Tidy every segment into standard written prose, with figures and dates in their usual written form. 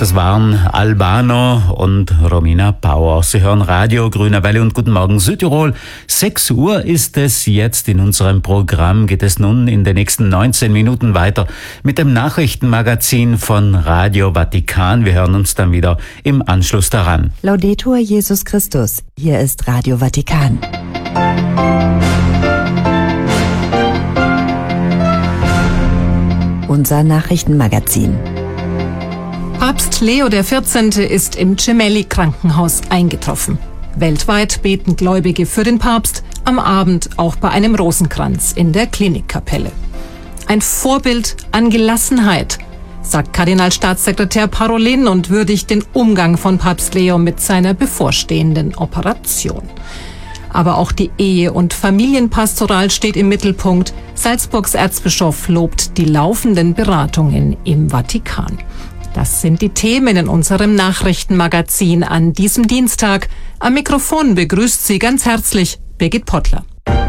Das waren Albano und Romina Power. Sie hören Radio Grüne Welle und guten Morgen Südtirol. 6 Uhr ist es jetzt. In unserem Programm geht es nun in den nächsten 19 Minuten weiter mit dem Nachrichtenmagazin von Radio Vatikan. Wir hören uns dann wieder im Anschluss daran. Laudetur Jesus Christus. Hier ist Radio Vatikan. Unser Nachrichtenmagazin. Papst Leo XIV. Ist im Gemelli-Krankenhaus eingetroffen. Weltweit beten Gläubige für den Papst, am Abend auch bei einem Rosenkranz in der Klinikkapelle. Ein Vorbild an Gelassenheit, sagt Kardinalstaatssekretär Parolin und würdigt den Umgang von Papst Leo mit seiner bevorstehenden Operation. Aber auch die Ehe- und Familienpastoral steht im Mittelpunkt. Salzburgs Erzbischof lobt die laufenden Beratungen im Vatikan. Das sind die Themen in unserem Nachrichtenmagazin an diesem Dienstag. Am Mikrofon begrüßt Sie ganz herzlich Birgit Pottler.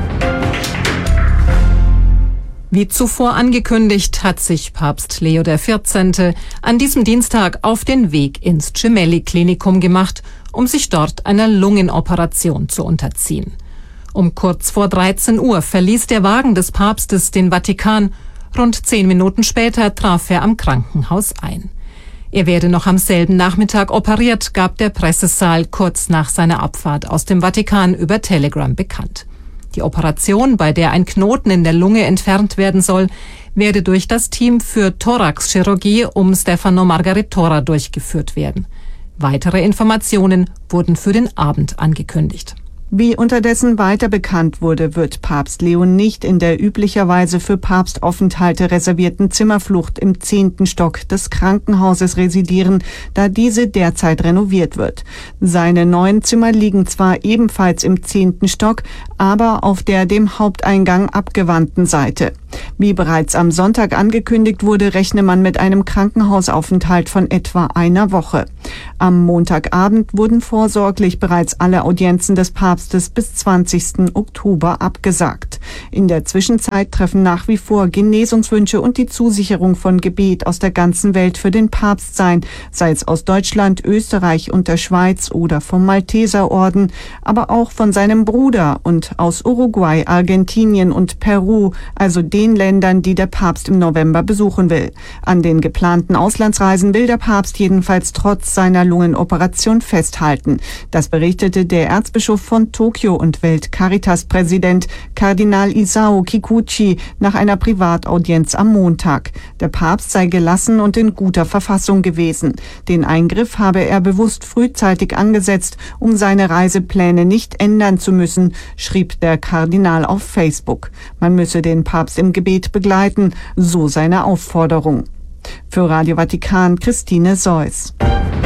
Wie zuvor angekündigt, hat sich Papst Leo XIV. An diesem Dienstag auf den Weg ins Gemelli-Klinikum gemacht, um sich dort einer Lungenoperation zu unterziehen. Um kurz vor 13 Uhr verließ der Wagen des Papstes den Vatikan. Rund 10 Minuten später traf er am Krankenhaus ein. Er werde noch am selben Nachmittag operiert, gab der Pressesaal kurz nach seiner Abfahrt aus dem Vatikan über Telegram bekannt. Die Operation, bei der ein Knoten in der Lunge entfernt werden soll, werde durch das Team für Thoraxchirurgie um Stefano Margaritora durchgeführt werden. Weitere Informationen wurden für den Abend angekündigt. Wie unterdessen weiter bekannt wurde, wird Papst Leo nicht in der üblicherweise für Papstaufenthalte reservierten Zimmerflucht im 10. Stock des Krankenhauses residieren, da diese derzeit renoviert wird. Seine neuen Zimmer liegen zwar ebenfalls im 10. Stock, aber auf der dem Haupteingang abgewandten Seite. Wie bereits am Sonntag angekündigt wurde, rechne man mit einem Krankenhausaufenthalt von etwa einer Woche. Am Montagabend wurden vorsorglich bereits alle Audienzen des Papstes bis 20. Oktober abgesagt. In der Zwischenzeit treffen nach wie vor Genesungswünsche und die Zusicherung von Gebet aus der ganzen Welt für den Papst sein, sei es aus Deutschland, Österreich und der Schweiz oder vom Malteserorden, aber auch von seinem Bruder und aus Uruguay, Argentinien und Peru, also den Ländern, die der Papst im November besuchen will. An den geplanten Auslandsreisen will der Papst jedenfalls trotz seiner Lungenoperation festhalten. Das berichtete der Erzbischof von Tokio und Welt-Caritas-Präsident Kardinal Isao Kikuchi nach einer Privataudienz am Montag. Der Papst sei gelassen und in guter Verfassung gewesen. Den Eingriff habe er bewusst frühzeitig angesetzt, um seine Reisepläne nicht ändern zu müssen, schrieb der Kardinal auf Facebook. Man müsse den Papst im Gebet begleiten, so seine Aufforderung. Für Radio Vatikan Christine Seuss.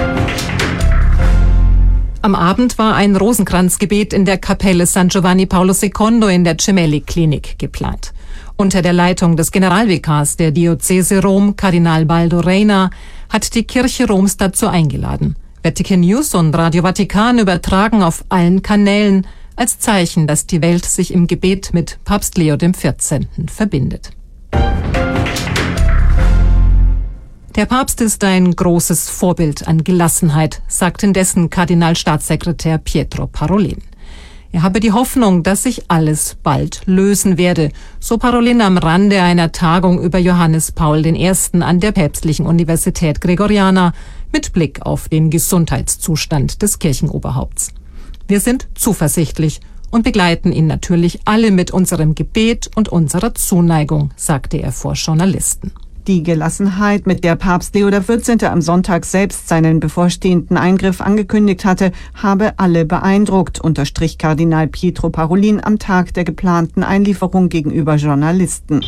Am Abend war ein Rosenkranzgebet in der Kapelle San Giovanni Paolo II in der Gemelli-Klinik geplant. Unter der Leitung des Generalvikars der Diözese Rom, Kardinal Baldo Reina, hat die Kirche Roms dazu eingeladen. Vatican News und Radio Vatikan übertragen auf allen Kanälen als Zeichen, dass die Welt sich im Gebet mit Papst Leo XIV. Verbindet. Der Papst ist ein großes Vorbild an Gelassenheit, sagt indessen Kardinalstaatssekretär Pietro Parolin. Er habe die Hoffnung, dass sich alles bald lösen werde, so Parolin am Rande einer Tagung über Johannes Paul I. an der Päpstlichen Universität Gregoriana mit Blick auf den Gesundheitszustand des Kirchenoberhaupts. Wir sind zuversichtlich und begleiten ihn natürlich alle mit unserem Gebet und unserer Zuneigung, sagte er vor Journalisten. Die Gelassenheit, mit der Papst Leo XIV. Am Sonntag selbst seinen bevorstehenden Eingriff angekündigt hatte, habe alle beeindruckt, unterstrich Kardinal Pietro Parolin am Tag der geplanten Einlieferung gegenüber Journalisten.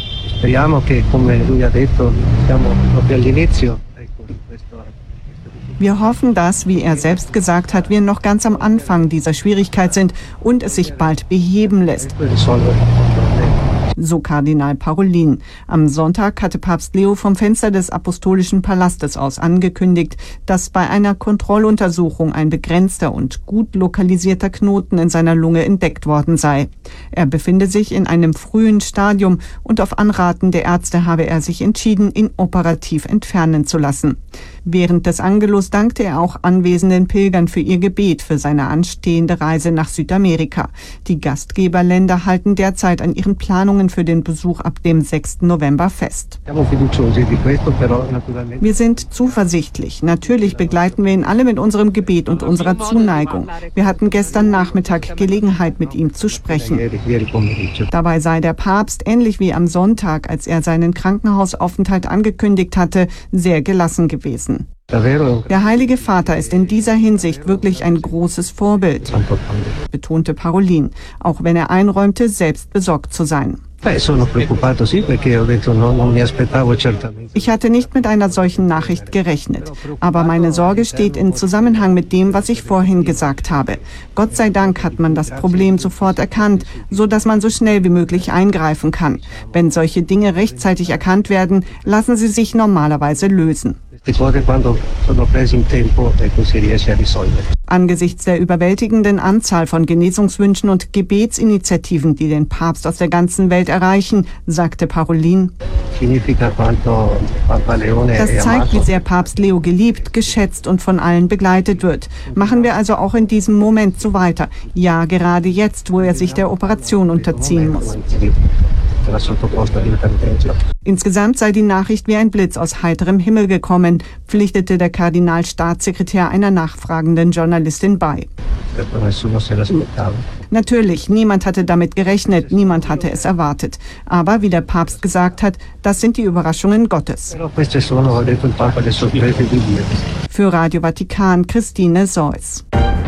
Wir hoffen, dass, wie er selbst gesagt hat, wir noch ganz am Anfang dieser Schwierigkeit sind und es sich bald beheben lässt. so Kardinal Parolin. Am Sonntag hatte Papst Leo vom Fenster des Apostolischen Palastes aus angekündigt, dass bei einer Kontrolluntersuchung ein begrenzter und gut lokalisierter Knoten in seiner Lunge entdeckt worden sei. Er befinde sich in einem frühen Stadium und auf Anraten der Ärzte habe er sich entschieden, ihn operativ entfernen zu lassen. Während des Angelus dankte er auch anwesenden Pilgern für ihr Gebet für seine anstehende Reise nach Südamerika. Die Gastgeberländer halten derzeit an ihren Planungen für den Besuch ab dem 6. November fest. Wir sind zuversichtlich. Natürlich begleiten wir ihn alle mit unserem Gebet und unserer Zuneigung. Wir hatten gestern Nachmittag Gelegenheit, mit ihm zu sprechen. Dabei sei der Papst, ähnlich wie am Sonntag, als er seinen Krankenhausaufenthalt angekündigt hatte, sehr gelassen gewesen. Der Heilige Vater ist in dieser Hinsicht wirklich ein großes Vorbild, betonte Parolin, auch wenn er einräumte, selbst besorgt zu sein. Ich hatte nicht mit einer solchen Nachricht gerechnet, aber meine Sorge steht in Zusammenhang mit dem, was ich vorhin gesagt habe. Gott sei Dank hat man das Problem sofort erkannt, so dass man so schnell wie möglich eingreifen kann. Wenn solche Dinge rechtzeitig erkannt werden, lassen sie sich normalerweise lösen. Angesichts der überwältigenden Anzahl von Genesungswünschen und Gebetsinitiativen, die den Papst aus der ganzen Welt erreichen, sagte Parolin, das zeigt, wie sehr Papst Leo geliebt, geschätzt und von allen begleitet wird. Machen wir also auch in diesem Moment so weiter. Ja, gerade jetzt, wo er sich der Operation unterziehen muss. Insgesamt sei die Nachricht wie ein Blitz aus heiterem Himmel gekommen, pflichtete der Kardinalstaatssekretär einer nachfragenden Journalistin bei. Natürlich, niemand hatte damit gerechnet, niemand hatte es erwartet. Aber wie der Papst gesagt hat, das sind die Überraschungen Gottes. Für Radio Vatikan, Christine Seuss.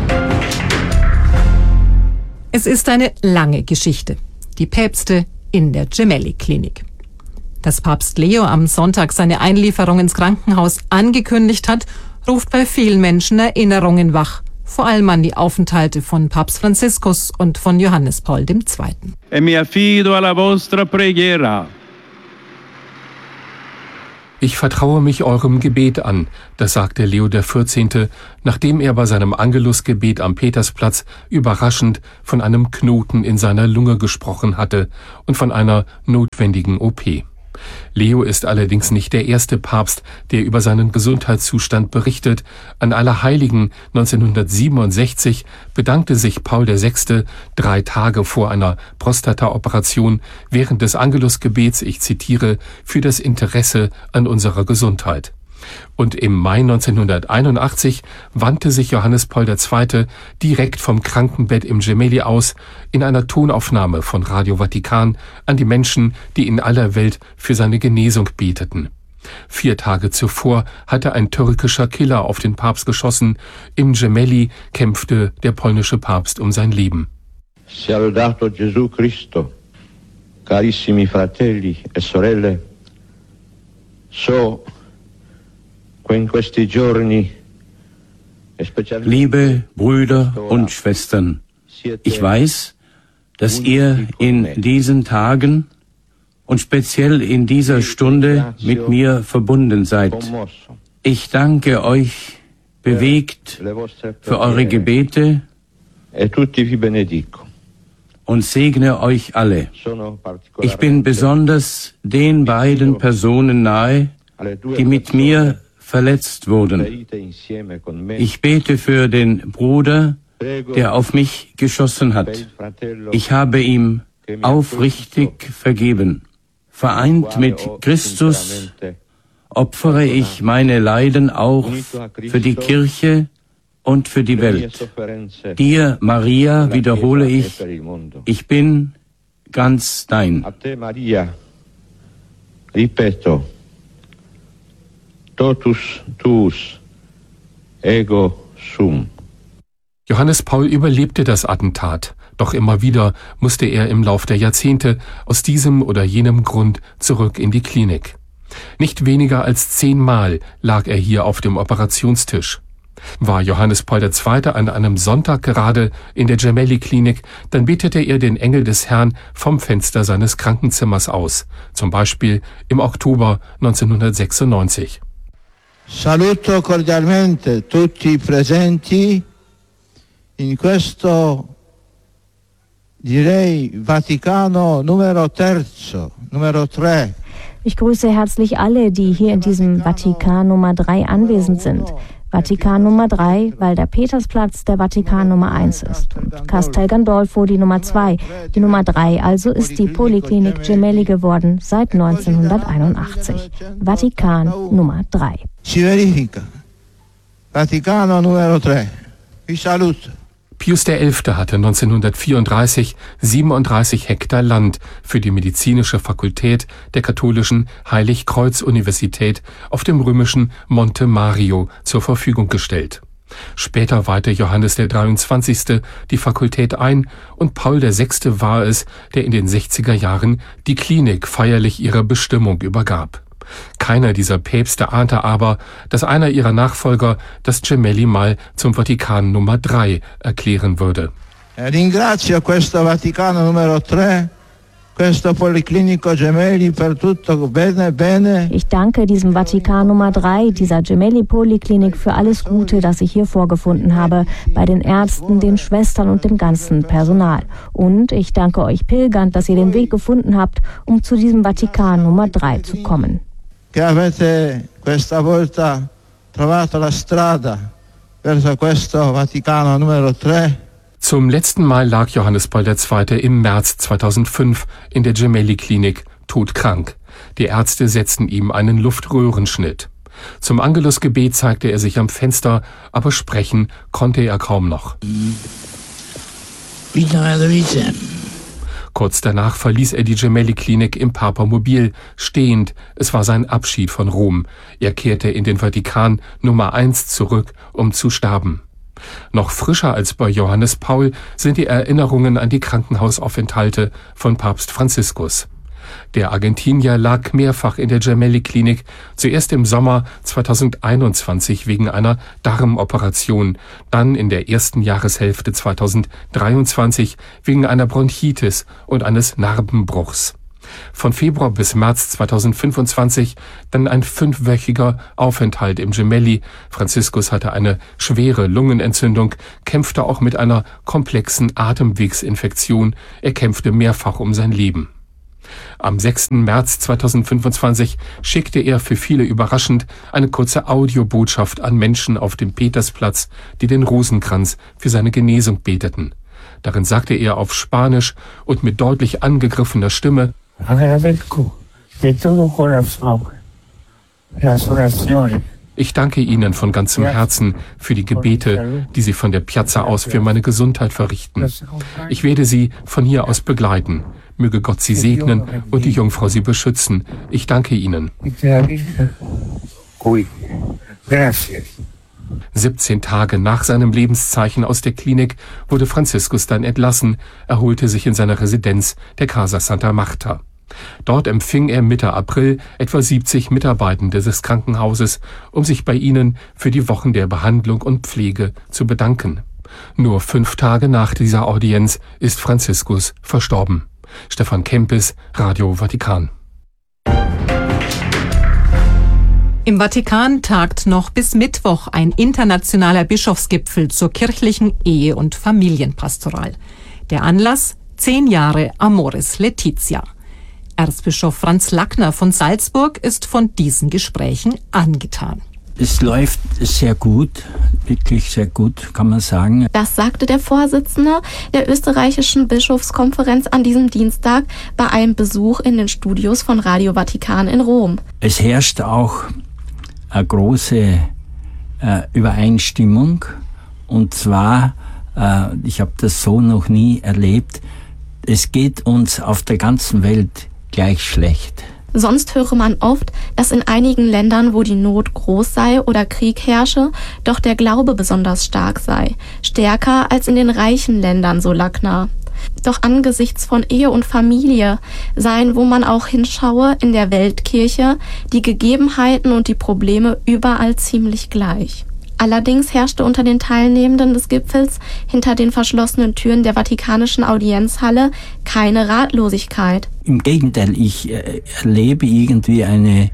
Es ist eine lange Geschichte. Die Päpste in der Gemelli-Klinik. Dass Papst Leo am Sonntag seine Einlieferung ins Krankenhaus angekündigt hat, ruft bei vielen Menschen Erinnerungen wach. Vor allem an die Aufenthalte von Papst Franziskus und von Johannes Paul II. E mi affido alla vostra preghiera. Ich vertraue mich eurem Gebet an, das sagte Leo XIV., nachdem er bei seinem Angelusgebet am Petersplatz überraschend von einem Knoten in seiner Lunge gesprochen hatte und von einer notwendigen OP. Leo ist allerdings nicht der erste Papst, der über seinen Gesundheitszustand berichtet. An Allerheiligen 1967 bedankte sich Paul VI. 3 Tage vor einer Prostata-Operation während des Angelusgebets, ich zitiere, für das Interesse an unserer Gesundheit. Und im Mai 1981 wandte sich Johannes Paul II. Direkt vom Krankenbett im Gemelli aus in einer Tonaufnahme von Radio Vatikan an die Menschen, die in aller Welt für seine Genesung beteten. 4 Tage zuvor hatte ein türkischer Killer auf den Papst geschossen. Im Gemelli kämpfte der polnische Papst um sein Leben. Sia lodato Gesù Cristo, carissimi fratelli e sorelle, so Liebe Brüder und Schwestern, ich weiß, dass ihr in diesen Tagen und speziell in dieser Stunde mit mir verbunden seid. Ich danke euch bewegt für eure Gebete und segne euch alle. Ich bin besonders den beiden Personen nahe, die mit mir verletzt wurden. Ich bete für den Bruder, der auf mich geschossen hat. Ich habe ihm aufrichtig vergeben. Vereint mit Christus opfere ich meine Leiden auch für die Kirche und für die Welt. Dir, Maria, wiederhole ich bin ganz dein. Ripeto, totus tuus, ego sum. Johannes Paul überlebte das Attentat, doch immer wieder musste er im Lauf der Jahrzehnte aus diesem oder jenem Grund zurück in die Klinik. Nicht weniger als 10 Mal lag er hier auf dem Operationstisch. War Johannes Paul II. An einem Sonntag gerade in der Gemelli-Klinik, dann betete er den Engel des Herrn vom Fenster seines Krankenzimmers aus, zum Beispiel im Oktober 1996. Saluto cordialmente tutti presenti in questo, direi, Vaticano numero 3. Ich grüße herzlich alle, die hier in diesem Vatikan Nummer 3 anwesend sind. Vatikan Nummer 3, weil der Petersplatz der Vatikan Nummer 1 ist und Castel Gandolfo die Nummer 2. Die Nummer 3 also ist die Poliklinik Gemelli geworden seit 1981. Vatikan Nummer 3. Si verifica. Vaticano numero 3. Vi saluto. Pius XI. Hatte 1934 37 Hektar Land für die medizinische Fakultät der katholischen Heiligkreuz-Universität auf dem römischen Monte Mario zur Verfügung gestellt. Später weihte Johannes der 23. die Fakultät ein und Paul VI. War es, der in den 60er Jahren die Klinik feierlich ihrer Bestimmung übergab. Keiner dieser Päpste ahnte aber, dass einer ihrer Nachfolger das Gemelli mal zum Vatikan Nummer 3 erklären würde. Ringrazio questo Vaticano numero 3, questo Policlinico Gemelli per tutto bene. Ich danke diesem Vatikan Nummer 3, dieser Gemelli-Poliklinik für alles Gute, das ich hier vorgefunden habe, bei den Ärzten, den Schwestern und dem ganzen Personal. Und ich danke euch Pilgern, dass ihr den Weg gefunden habt, um zu diesem Vatikan Nummer 3 zu kommen. Che avete questa volta trovato la strada verso questo Vaticano numero 3. Zum letzten Mal lag Johannes Paul II. Im März 2005 in der Gemelli-Klinik todkrank. Die Ärzte setzten ihm einen Luftröhrenschnitt. Zum Angelusgebet zeigte er sich am Fenster, aber sprechen konnte er kaum noch. Kurz danach verließ er die Gemelli-Klinik im Papamobil, stehend. Es war sein Abschied von Rom. Er kehrte in den Vatikan Nummer 1 zurück, um zu sterben. Noch frischer als bei Johannes Paul sind die Erinnerungen an die Krankenhausaufenthalte von Papst Franziskus. Der Argentinier lag mehrfach in der Gemelli-Klinik, zuerst im Sommer 2021 wegen einer Darmoperation, dann in der ersten Jahreshälfte 2023 wegen einer Bronchitis und eines Narbenbruchs. Von Februar bis März 2025 dann ein 5-wöchiger Aufenthalt im Gemelli. Franziskus hatte eine schwere Lungenentzündung, kämpfte auch mit einer komplexen Atemwegsinfektion. Er kämpfte mehrfach um sein Leben. Am 6. März 2025 schickte er für viele überraschend eine kurze Audiobotschaft an Menschen auf dem Petersplatz, die den Rosenkranz für seine Genesung beteten. Darin sagte er auf Spanisch und mit deutlich angegriffener Stimme: Ich danke Ihnen von ganzem Herzen für die Gebete, die Sie von der Piazza aus für meine Gesundheit verrichten. Ich werde Sie von hier aus begleiten. Möge Gott Sie segnen und die Jungfrau Sie beschützen. Ich danke Ihnen. 17 Tage nach seinem Lebenszeichen aus der Klinik wurde Franziskus dann entlassen, erholte sich in seiner Residenz der Casa Santa Marta. Dort empfing er Mitte April etwa 70 Mitarbeitende des Krankenhauses, um sich bei ihnen für die Wochen der Behandlung und Pflege zu bedanken. Nur 5 Tage nach dieser Audienz ist Franziskus verstorben. Stefan Kempis, Radio Vatikan. Im Vatikan tagt noch bis Mittwoch ein internationaler Bischofsgipfel zur kirchlichen Ehe- und Familienpastoral. Der Anlass: 10 Jahre Amoris Laetitia. Erzbischof Franz Lackner von Salzburg ist von diesen Gesprächen angetan. Es läuft sehr gut, wirklich sehr gut, kann man sagen. Das sagte der Vorsitzende der österreichischen Bischofskonferenz an diesem Dienstag bei einem Besuch in den Studios von Radio Vatikan in Rom. Es herrscht auch eine große Übereinstimmung, und zwar, ich habe das so noch nie erlebt, es geht uns auf der ganzen Welt gleich schlecht. Sonst höre man oft, dass in einigen Ländern, wo die Not groß sei oder Krieg herrsche, doch der Glaube besonders stark sei. Stärker als in den reichen Ländern, so Lackner. Doch angesichts von Ehe und Familie seien, wo man auch hinschaue, in der Weltkirche die Gegebenheiten und die Probleme überall ziemlich gleich. Allerdings herrschte unter den Teilnehmenden des Gipfels hinter den verschlossenen Türen der Vatikanischen Audienzhalle keine Ratlosigkeit. Im Gegenteil, ich erlebe irgendwie einen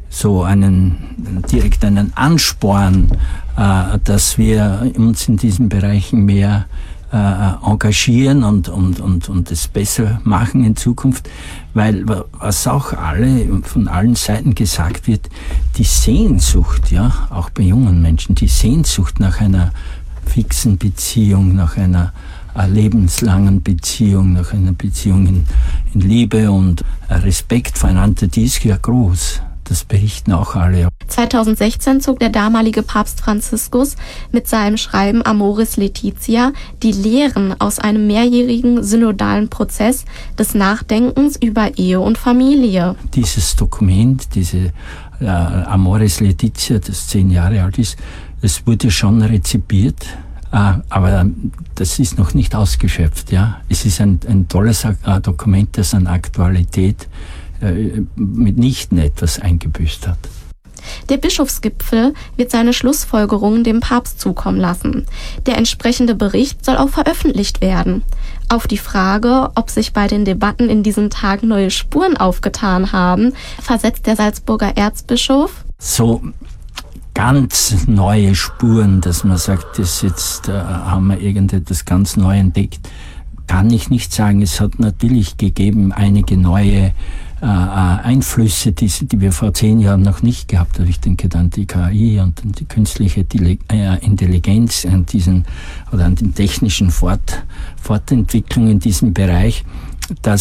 Ansporn, dass wir uns in diesen Bereichen mehr engagieren und es besser machen in Zukunft, weil was auch von allen Seiten gesagt wird, die Sehnsucht, ja, auch bei jungen Menschen, die Sehnsucht nach einer fixen Beziehung, nach einer lebenslangen Beziehung, nach einer Beziehung in Liebe und Respekt voneinander, die ist ja groß. Das berichten auch alle. 2016 zog der damalige Papst Franziskus mit seinem Schreiben Amoris Laetitia die Lehren aus einem mehrjährigen synodalen Prozess des Nachdenkens über Ehe und Familie. Dieses Dokument, diese Amoris Laetitia, das 10 Jahre alt ist, es wurde schon rezipiert, aber das ist noch nicht ausgeschöpft. Ja? Es ist ein tolles Dokument, das an Aktualität mitnichten etwas eingebüßt hat. Der Bischofsgipfel wird seine Schlussfolgerungen dem Papst zukommen lassen. Der entsprechende Bericht soll auch veröffentlicht werden. Auf die Frage, ob sich bei den Debatten in diesen Tagen neue Spuren aufgetan haben, versetzt der Salzburger Erzbischof: So ganz neue Spuren, dass man sagt, jetzt haben wir irgendetwas ganz neu entdeckt, kann ich nicht sagen. Es hat natürlich gegeben einige neue Einflüsse, die wir vor 10 Jahren noch nicht gehabt haben. Ich denke an die KI und an die künstliche Intelligenz, an den technischen Fortentwicklungen in diesem Bereich. Da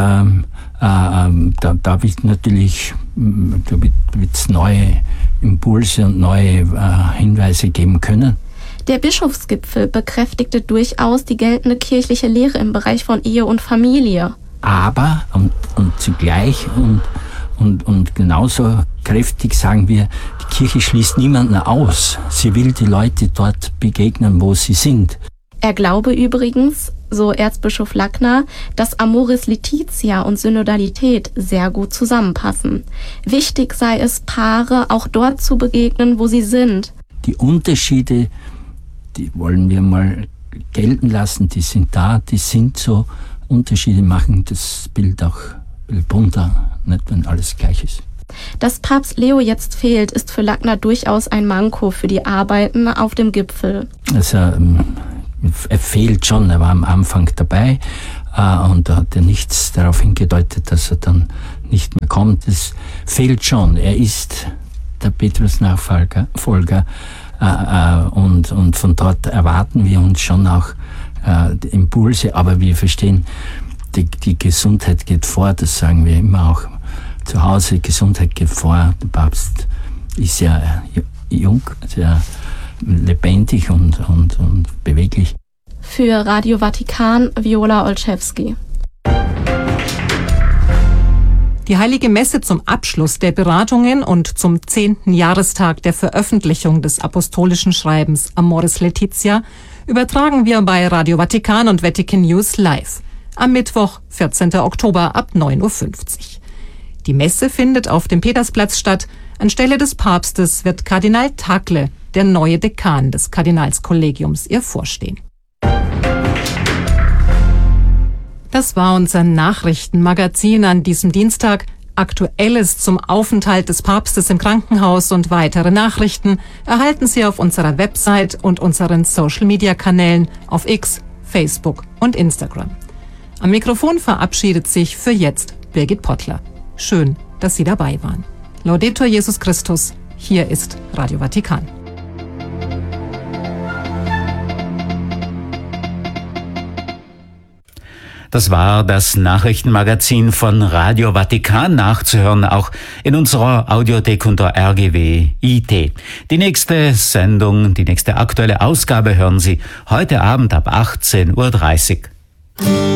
wird natürlich wird's neue Impulse und neue Hinweise geben können. Der Bischofsgipfel bekräftigte durchaus die geltende kirchliche Lehre im Bereich von Ehe und Familie. Aber, und zugleich und genauso kräftig sagen wir, die Kirche schließt niemanden aus. Sie will die Leute dort begegnen, wo sie sind. Er glaube übrigens, so Erzbischof Lackner, dass Amoris Laetitia und Synodalität sehr gut zusammenpassen. Wichtig sei es, Paare auch dort zu begegnen, wo sie sind. Die Unterschiede, die wollen wir mal gelten lassen, die sind da, die sind so. Unterschiede machen das Bild auch bunter, nicht wenn alles gleich ist. Dass Papst Leo jetzt fehlt, ist für Lackner durchaus ein Manko für die Arbeiten auf dem Gipfel. Also, er fehlt schon, er war am Anfang dabei und da hat er nichts darauf hingedeutet, dass er dann nicht mehr kommt. Es fehlt schon, er ist der Petrus-Nachfolger und von dort erwarten wir uns schon auch Impulse, aber wir verstehen, die Gesundheit geht vor, das sagen wir immer auch zu Hause, Gesundheit geht vor. Der Papst ist ja jung, sehr lebendig und beweglich. Für Radio Vatikan, Viola Olszewski. Die Heilige Messe zum Abschluss der Beratungen und zum 10. Jahrestag der Veröffentlichung des apostolischen Schreibens Amoris Laetitia übertragen wir bei Radio Vatikan und Vatican News live am Mittwoch, 14. Oktober ab 9.50 Uhr. Die Messe findet auf dem Petersplatz statt. Anstelle des Papstes wird Kardinal Tagle, der neue Dekan des Kardinalskollegiums, ihr vorstehen. Das war unser Nachrichtenmagazin an diesem Dienstag. Aktuelles zum Aufenthalt des Papstes im Krankenhaus und weitere Nachrichten erhalten Sie auf unserer Website und unseren Social-Media-Kanälen auf X, Facebook und Instagram. Am Mikrofon verabschiedet sich für jetzt Birgit Pottler. Schön, dass Sie dabei waren. Laudetur Jesus Christus. Hier ist Radio Vatikan. Das war das Nachrichtenmagazin von Radio Vatikan, nachzuhören auch in unserer Audiothek unter RGW.it. Die nächste Sendung, die nächste aktuelle Ausgabe hören Sie heute Abend ab 18.30 Uhr.